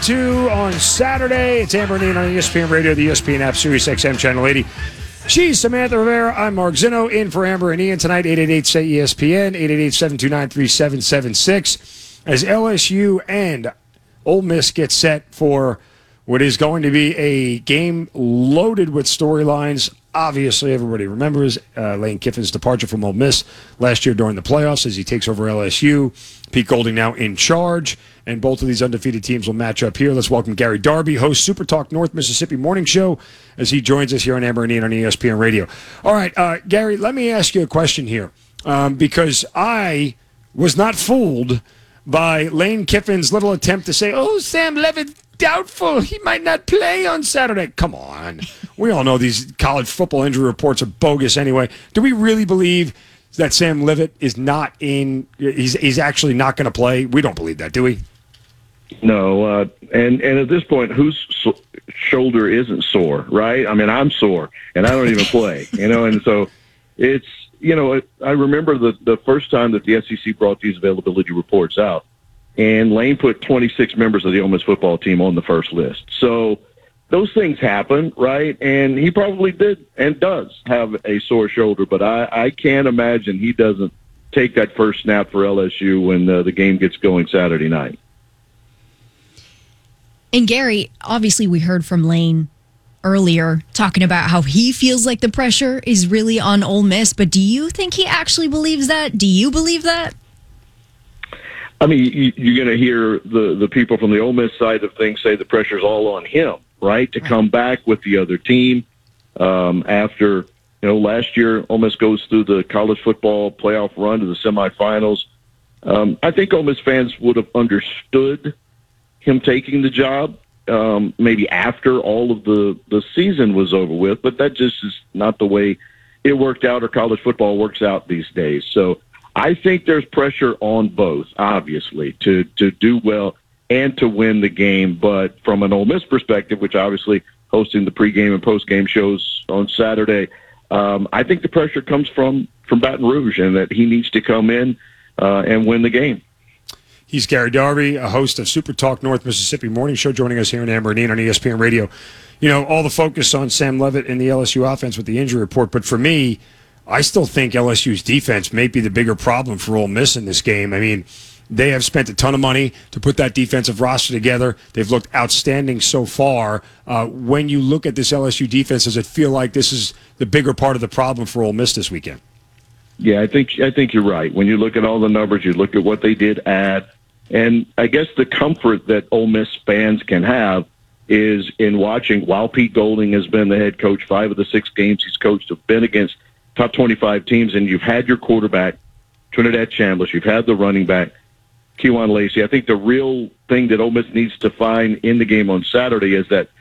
2 on Saturday. It's Amber and Ian on ESPN Radio, the ESPN app, Sirius XM Channel 80. She's Samantha Rivera. I'm Mark Zinno, in for Amber and Ian tonight. 888-SAY-ESPN, 888-729-3776. As LSU and Ole Miss get set for what is going to be a game loaded with storylines. Obviously, everybody remembers Lane Kiffin's departure from Ole Miss last year during the playoffs as he takes over LSU. Pete Golding now in charge, and both of these undefeated teams will match up here. Let's welcome Gary Darby, host Super Talk North Mississippi Morning Show, as he joins us here on Amber and Ian on ESPN Radio. All right, Gary, let me ask you a question here, because I was not fooled by Lane Kiffin's little attempt to say, oh, Sam Levitt, doubtful. He might not play on Saturday. Come on. We all know these college football injury reports are bogus anyway. Do we really believe that Sam Levitt is not in, he's actually not going to play? We don't believe that, do we? No, and at this point, whose shoulder isn't sore, right? I mean, I'm sore, and I don't even play, and so it's, I remember the first time that the SEC brought these availability reports out, and Lane put 26 members of the Ole Miss football team on the first list. So those things happen, right? And he probably did and does have a sore shoulder, but I can't imagine he doesn't take that first snap for LSU when the game gets going Saturday night. And Gary, obviously we heard from Lane earlier talking about how he feels like the pressure is really on Ole Miss, but do you think he actually believes that? Do you believe that? I mean, you're going to hear the people from the Ole Miss side of things say the pressure's all on him, right, to come back with the other team after, last year Ole Miss goes through the college football playoff run to the semifinals. I think Ole Miss fans would have understood him taking the job maybe after all of the season was over with, but that just is not the way it worked out or college football works out these days. So I think there's pressure on both, obviously, to do well and to win the game. But from an Ole Miss perspective, which obviously hosting the pregame and postgame shows on Saturday, I think the pressure comes from Baton Rouge and that he needs to come in and win the game. He's Gary Darby, a host of Super Talk North Mississippi Morning Show, joining us here in Amber and Ian on ESPN Radio. All the focus on Sam Levitt and the LSU offense with the injury report, but for me, I still think LSU's defense may be the bigger problem for Ole Miss in this game. I mean, they have spent a ton of money to put that defensive roster together. They've looked outstanding so far. When you look at this LSU defense, does it feel like this is the bigger part of the problem for Ole Miss this weekend? Yeah, I think you're right. When you look at all the numbers, you look at what they did add, and I guess the comfort that Ole Miss fans can have is in watching, while Pete Golding has been the head coach, 5 of the 6 games he's coached have been against top 25 teams, and you've had your quarterback, Trinidad Chambliss, you've had the running back, Kewan Lacey. I think the real thing that Ole Miss needs to find in the game on Saturday is that